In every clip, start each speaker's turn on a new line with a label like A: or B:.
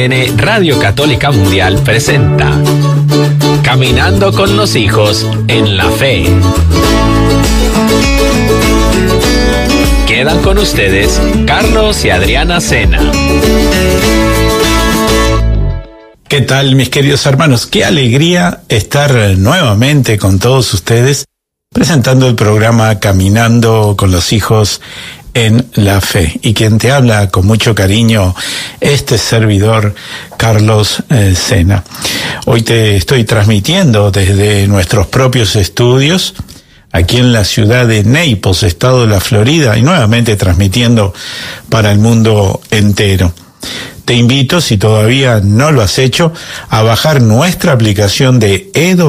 A: Radio Católica Mundial presenta Caminando con los Hijos en la Fe. Quedan con ustedes Carlos y Adriana Sena.
B: ¿Qué tal, mis queridos hermanos? Qué alegría estar nuevamente con todos ustedes presentando el programa Caminando con los Hijos en la Fe. Y quien te habla con mucho cariño, este servidor, Carlos Sena. Hoy te estoy transmitiendo desde nuestros propios estudios, aquí en la ciudad de Naples, estado de la Florida, y nuevamente transmitiendo para el mundo entero. Te invito, si todavía no lo has hecho, a bajar nuestra aplicación de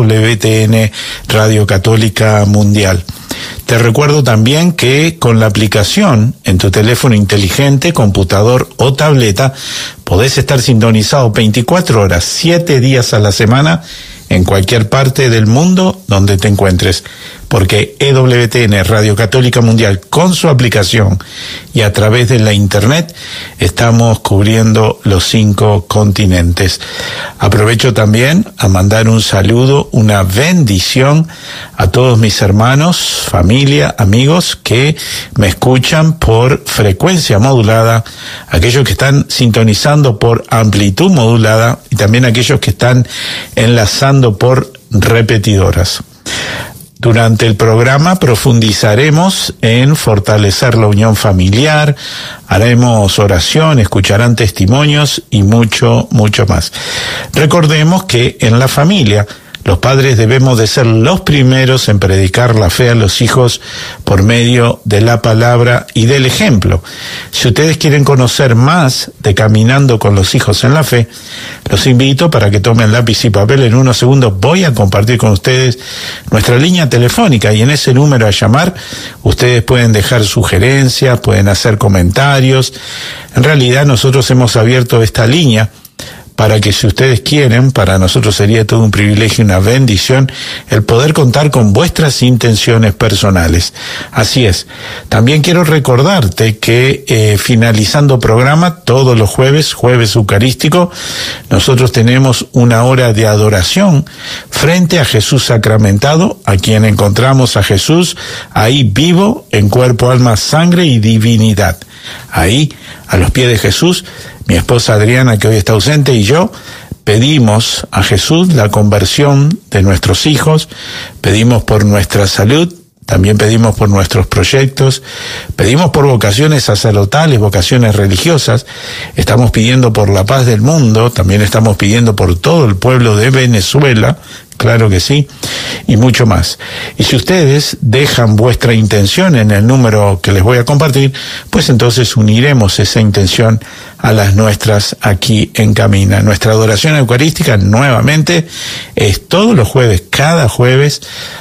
B: EWTN Radio Católica Mundial. Te recuerdo también que con la aplicación en tu teléfono inteligente, computador o tableta, podés estar sintonizado 24 horas, 7 días a la semana, en cualquier parte del mundo donde te encuentres, porque EWTN Radio Católica Mundial, con su aplicación y a través de la internet, estamos cubriendo los 5 continentes. Aprovecho también a mandar un saludo, una bendición a todos mis hermanos, familia, amigos que me escuchan por frecuencia modulada, aquellos que están sintonizando por amplitud modulada y también aquellos que están enlazando por repetidoras. Durante el programa profundizaremos en fortalecer la unión familiar, haremos oración, escucharán testimonios y mucho, mucho más. Recordemos que en la familia los padres debemos de ser los primeros en predicar la fe a los hijos por medio de la palabra y del ejemplo. Si ustedes quieren conocer más de Caminando con los Hijos en la Fe, los invito para que tomen lápiz y papel. En unos segundos voy a compartir con ustedes nuestra línea telefónica y en ese número a llamar ustedes pueden dejar sugerencias, pueden hacer comentarios. En realidad nosotros hemos abierto esta línea para que, si ustedes quieren, para nosotros sería todo un privilegio y una bendición el poder contar con vuestras intenciones personales. Así es. También quiero recordarte que finalizando programa, todos los jueves eucarístico, nosotros tenemos una hora de adoración frente a Jesús sacramentado, a quien encontramos a Jesús ahí vivo, en cuerpo, alma, sangre y divinidad. Ahí, a los pies de Jesús, mi esposa Adriana, que hoy está ausente, y yo pedimos a Jesús la conversión de nuestros hijos, pedimos por nuestra salud, también pedimos por nuestros proyectos, pedimos por vocaciones sacerdotales, vocaciones religiosas, estamos pidiendo por la paz del mundo, también estamos pidiendo por todo el pueblo de Venezuela, claro que sí, y mucho más. Y si ustedes dejan vuestra intención en el número que les voy a compartir, pues entonces uniremos esa intención a las nuestras aquí en Camina. Nuestra adoración eucarística nuevamente es todos los jueves, cada jueves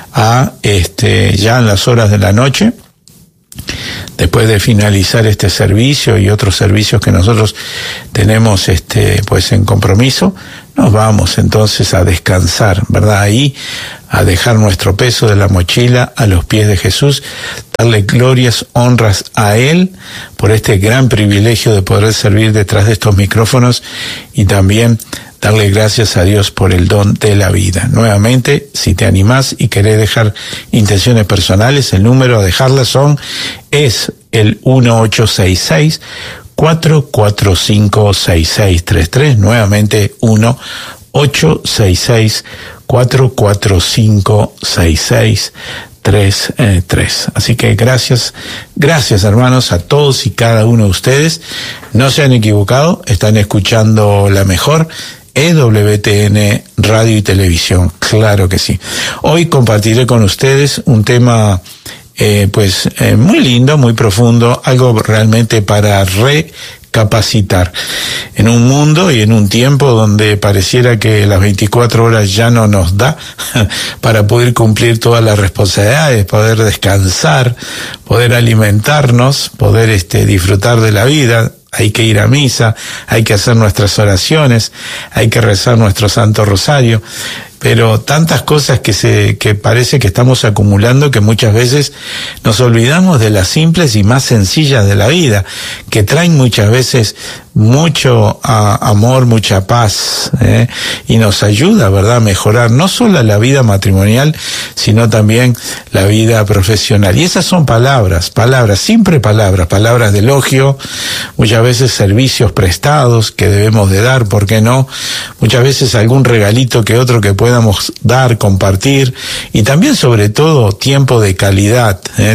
B: ya en las horas de la noche. Después de finalizar este servicio y otros servicios que nosotros tenemos pues en compromiso, nos vamos entonces a descansar, ¿verdad? Ahí a dejar nuestro peso de la mochila a los pies de Jesús, darle glorias, honras a Él por este gran privilegio de poder servir detrás de estos micrófonos y también darle gracias a Dios por el don de la vida. Nuevamente, si te animás y querés dejar intenciones personales, el número a dejarlas es el 1866-445-6633, nuevamente 1-866-445-6633. Así que gracias hermanos a todos y cada uno de ustedes. No se han equivocado, están escuchando la mejor EWTN Radio y Televisión, claro que sí. Hoy compartiré con ustedes un tema muy lindo, muy profundo, algo realmente para recapacitar. En un mundo y en un tiempo donde pareciera que las 24 horas ya no nos da para poder cumplir todas las responsabilidades, poder descansar, poder alimentarnos, poder disfrutar de la vida. Hay que ir a misa, hay que hacer nuestras oraciones, hay que rezar nuestro Santo Rosario. pero tantas cosas que parece que estamos acumulando que muchas veces nos olvidamos de las simples y más sencillas de la vida, que traen muchas veces mucho amor, mucha paz, y nos ayuda, ¿verdad?, a mejorar no solo la vida matrimonial, sino también la vida profesional. Y esas son palabras, siempre palabras de elogio, muchas veces servicios prestados que debemos de dar, ¿por qué no? Muchas veces algún regalito que otro que podamos dar, compartir, y también sobre todo tiempo de calidad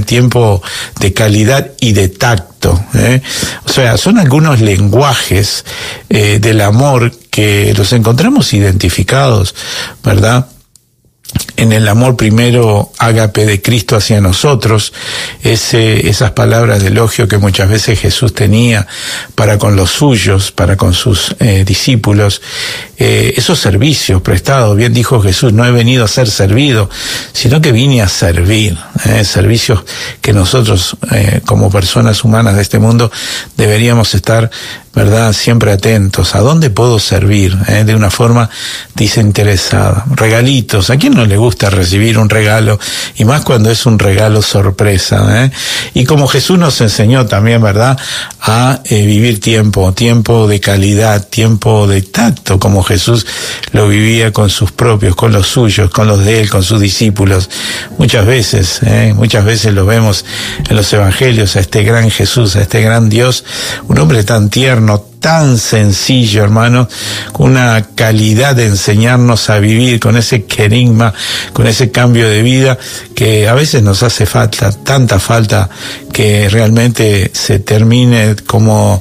B: y de tacto. O sea, son algunos lenguajes del amor que los encontramos identificados, ¿verdad?, en el amor primero ágape de Cristo hacia nosotros, esas palabras de elogio que muchas veces Jesús tenía para con los suyos, para con sus discípulos, esos servicios prestados. Bien dijo Jesús, no he venido a ser servido, sino que vine a servir, servicios que nosotros como personas humanas de este mundo deberíamos estar, ¿verdad?, siempre atentos. ¿A dónde puedo servir? De una forma desinteresada. Regalitos. ¿A quién no le gusta recibir un regalo? Y más cuando es un regalo sorpresa. Y como Jesús nos enseñó también, ¿verdad?, a vivir tiempo de calidad, tiempo de tacto, como Jesús lo vivía con sus propios, con los suyos, con los de Él, con sus discípulos. Muchas veces lo vemos en los evangelios, a este gran Jesús, a este gran Dios, un hombre tan tierno, tan sencillo, hermano, con una calidad de enseñarnos a vivir, con ese querigma, con ese cambio de vida que a veces nos hace falta, tanta falta, que realmente se termine como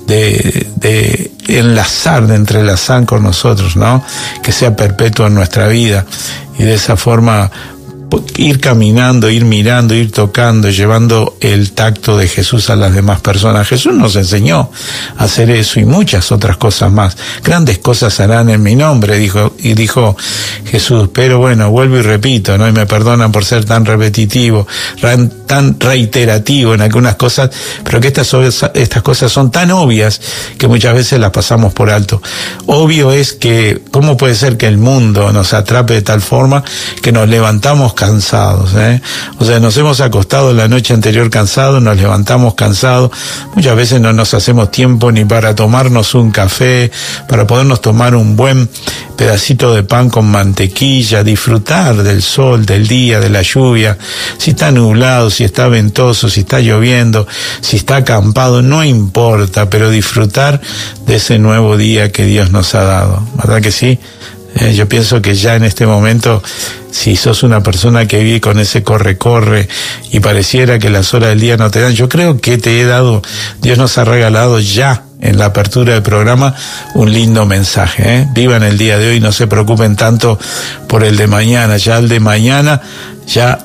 B: de enlazar, de entrelazar con nosotros, ¿no? Que sea perpetuo en nuestra vida, y de esa forma ir caminando, ir mirando, ir tocando, llevando el tacto de Jesús a las demás personas. Jesús nos enseñó a hacer eso y muchas otras cosas más. Grandes cosas harán en mi nombre, dijo Jesús. Pero bueno, vuelvo y repito, ¿no? Y me perdonan por ser tan repetitivo, tan reiterativo en algunas cosas, pero que estas cosas son tan obvias que muchas veces las pasamos por alto. Obvio es que, ¿cómo puede ser que el mundo nos atrape de tal forma que nos levantamos cansados? O sea, nos hemos acostado la noche anterior cansados, nos levantamos cansados, muchas veces no nos hacemos tiempo ni para tomarnos un café, para podernos tomar un buen pedacito de pan con mantequilla, disfrutar del sol, del día, de la lluvia, si está nublado, si está ventoso, si está lloviendo, si está acampado, no importa, pero disfrutar de ese nuevo día que Dios nos ha dado, ¿verdad que sí? Yo pienso que ya en este momento, si sos una persona que vive con ese corre y pareciera que las horas del día no te dan, yo creo que Dios nos ha regalado ya en la apertura del programa un lindo mensaje. Vivan el día de hoy, no se preocupen tanto por el de mañana, ya el de mañana ya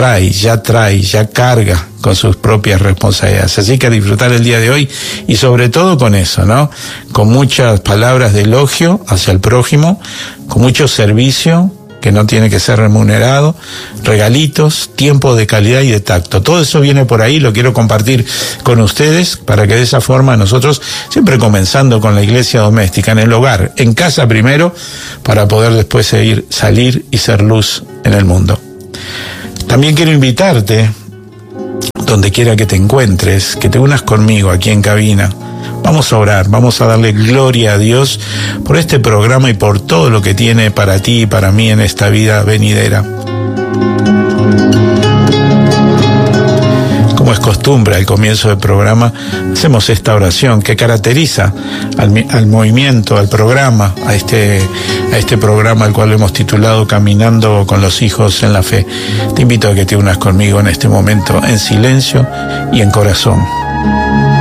B: carga con sus propias responsabilidades. Así que a disfrutar el día de hoy, y sobre todo con eso, ¿no? Con muchas palabras de elogio hacia el prójimo, con mucho servicio que no tiene que ser remunerado, regalitos, tiempo de calidad y de tacto. Todo eso viene por ahí, lo quiero compartir con ustedes para que de esa forma nosotros, siempre comenzando con la iglesia doméstica, en el hogar, en casa primero, para poder después salir y ser luz en el mundo. También quiero invitarte, donde quiera que te encuentres, que te unas conmigo aquí en cabina. Vamos a orar, vamos a darle gloria a Dios por este programa y por todo lo que tiene para ti y para mí en esta vida venidera. Como es costumbre al comienzo del programa, hacemos esta oración que caracteriza al movimiento, al programa, a este programa al cual hemos titulado Caminando con los hijos en la fe. Te invito a que te unas conmigo en este momento en silencio y en corazón.